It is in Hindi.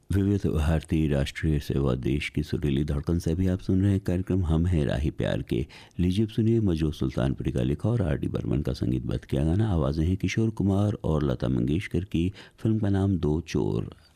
विविध भारती राष्ट्रीय सेवा देश की सुरीली धड़कन से भी आप सुन रहे हैं कार्यक्रम हम हैं राही प्यार के। लीजिए अब सुनिए मजो सुल्तानपुरी का लिखा और आर डी बर्मन का संगीतबद्ध किया गाना। आवाज़ें हैं किशोर कुमार और लता मंगेशकर की। फिल्म का नाम दो चोर।